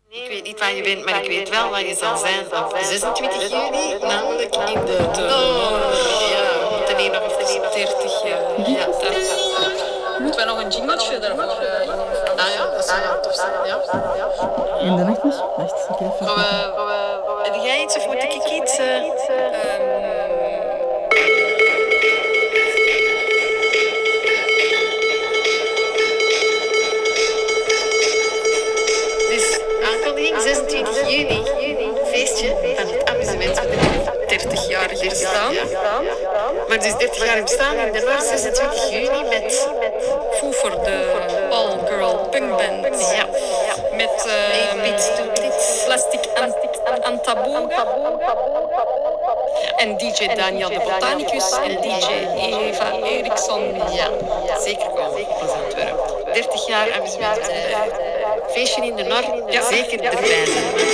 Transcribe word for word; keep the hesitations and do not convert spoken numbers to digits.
Ik weet niet waar je bent, maar ik weet wel waar je zal zijn op zesentwintig juni, namelijk in de Noor. Ja, we moeten hier nog even dertig jaar. Ja, moeten we nog een jingletje daarvoor? Ah ja, dat zou wel tof zijn. Ja. En de nacht is? Wacht, ik even. Gaan we, gaan we, heb jij iets of moet ik iets? Uh, um, zesentwintig juni, feestje van het amusementsbedrijf. dertig-jarig bestaan. Maar dus dertig jaar bestaan in de Noor, zesentwintig juni met Foefer, de all-girl punkband. Ja. Met uh, Plastic Antaboga. En D J Daniel de Botanicus en D J Eva Eriksson. Ja, zeker komen in Antwerpen. dertig jaar amusementsbedrijf. Feestje in de Noor, ja. Zeker erbij zijn.